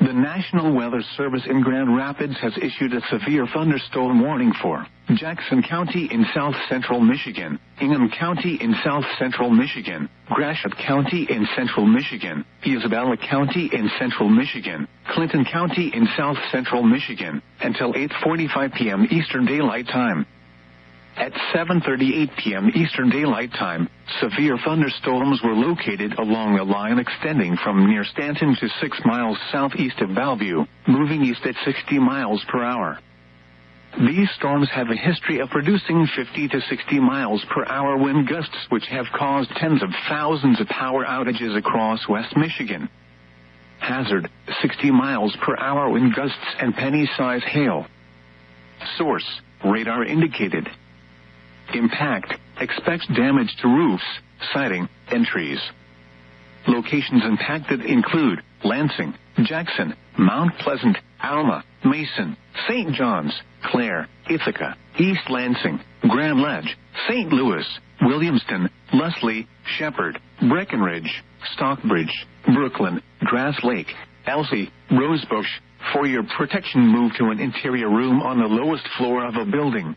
The National Weather Service in Grand Rapids has issued a severe thunderstorm warning for Jackson County in south central Michigan, Ingham County in south central Michigan, Gratiot County in central Michigan, Isabella County in central Michigan, Clinton County in south central Michigan, until 8:45 p.m. Eastern Daylight Time. At 7:38 p.m. Eastern Daylight Time, severe thunderstorms were located along a line extending from near Stanton to 6 miles southeast of Bellevue, moving east at 60 miles per hour. These storms have a history of producing 50 to 60 miles per hour wind gusts, which have caused tens of thousands of power outages across West Michigan. Hazard: 60 miles per hour wind gusts and penny-size hail. Source: radar indicated. Impact: expects damage to roofs, siding, and trees. Locations impacted include Lansing, Jackson, Mount Pleasant, Alma, Mason, St. John's, Clare, Ithaca, East Lansing, Grand Ledge, St. Louis, Williamston, Leslie, Shepherd, Breckenridge, Stockbridge, Brooklyn, Grass Lake, Elsie, Rosebush. For your protection, move to an interior room on the lowest floor of a building.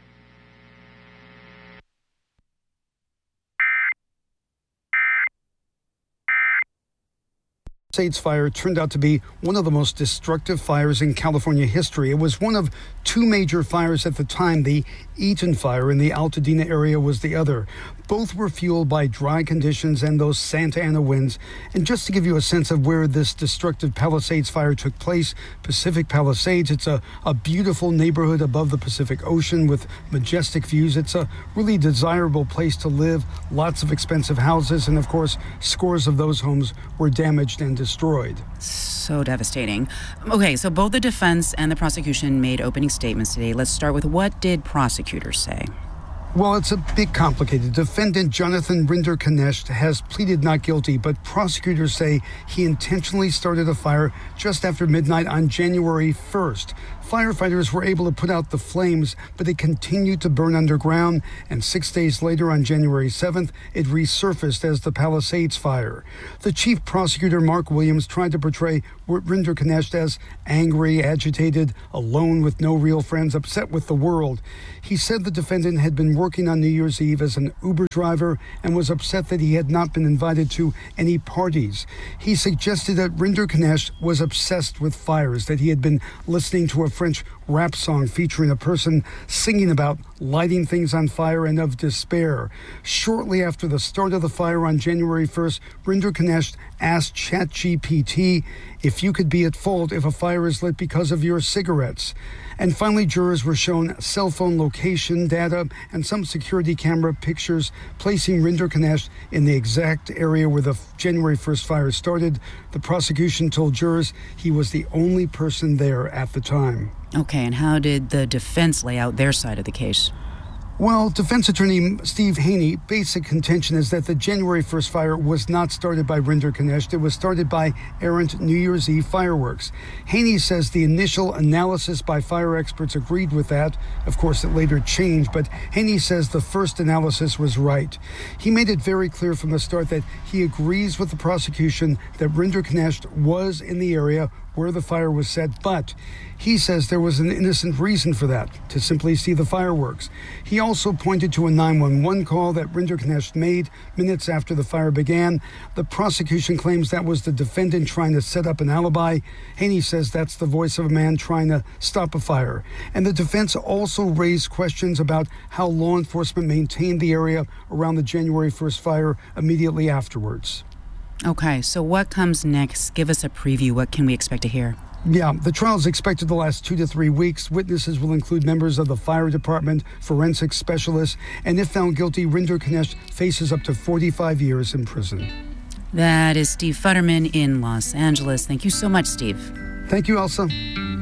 Palisades fire turned out to be one of the most destructive fires in California history. It was one of two major fires at the time. The Eaton fire in the Altadena area was the other. Both were fueled by dry conditions and those Santa Ana winds. And just to give you a sense of where this destructive Palisades fire took place, Pacific Palisades, it's a beautiful neighborhood above the Pacific Ocean with majestic views. It's a really desirable place to live, lots of expensive houses, and of course, scores of those homes were damaged and destroyed. So devastating. Okay, so both the defense and the prosecution made opening statements today. Let's start with, what did prosecutors say? Well, it's a bit complicated. Defendant Jonathan Rinder-Knecht has pleaded not guilty, but prosecutors say he intentionally started a fire just after midnight on January 1st. Firefighters were able to put out the flames, but it continued to burn underground, and 6 days later, on January 7th, it resurfaced as the Palisades fire. The chief prosecutor, Mark Williams, tried to portray Rinder-Knecht as angry, agitated, alone with no real friends, upset with the world. He said the defendant had been working on New Year's Eve as an Uber driver and was upset that he had not been invited to any parties. He suggested that Rinder-Knecht was obsessed with fires, that he had been listening to a French rap song featuring a person singing about lighting things on fire and of despair. Shortly after the start of the fire on January 1st, Rinder-Knecht asked ChatGPT if you could be at fault if a fire is lit because of your cigarettes. And finally, jurors were shown cell phone location data and some security camera pictures placing Rinder-Knecht in the exact area where the January 1st fire started. The prosecution told jurors he was the only person there at the time. Okay, and how did the defense lay out their side of the case? Well, defense attorney Steve Haney, basic contention is that the January 1st fire was not started by Rinder-Knecht. It was started by errant New Year's Eve fireworks. Haney says the initial analysis by fire experts agreed with that. Of course, it later changed, but Haney says the first analysis was right. He made it very clear from the start that he agrees with the prosecution that Rinder-Knecht was in the area where the fire was set, but he says there was an innocent reason for that, to simply see the fireworks. He also pointed to a 911 call that Rinder-Knecht made minutes after the fire began. The prosecution claims that was the defendant trying to set up an alibi. Haney says that's the voice of a man trying to stop a fire. And the defense also raised questions about how law enforcement maintained the area around the January 1st fire immediately afterwards. Okay, so what comes next? Give us a preview. What can we expect to hear? Yeah, the trial is expected to last 2 to 3 weeks. Witnesses will include members of the fire department, forensic specialists, and if found guilty, Rinder-Knecht faces up to 45 years in prison. That is Steve Futterman in Los Angeles. Thank you so much, Steve. Thank you, Elsa.